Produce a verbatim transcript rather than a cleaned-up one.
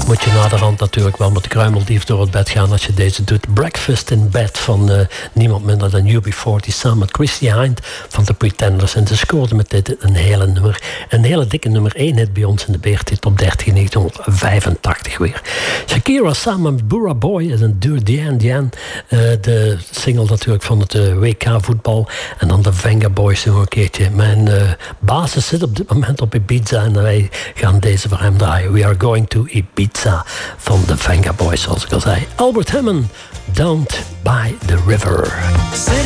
Moet je naderhand natuurlijk wel met de kruimeldief door het bed gaan als je deze doet. Breakfast in Bed van uh, niemand minder dan U B veertig samen met Christy Hind van The Pretenders. En ze scoorden met dit een hele nummer, een hele dikke nummer één hit bij ons in de B R T Top dertig in negentien vijfentachtig weer. Shakira samen met Burra Boy en een Dur Diane Diane. Uh, de single natuurlijk van het uh, W K voetbal. En dan de Venga Boys nog een keertje. Mijn uh, basis zit op dit moment op Ibiza en wij gaan deze voor hem draaien. We are going to Ibiza van de Venga Boys, zoals ik al zei. Albert Hammond, Down by the River.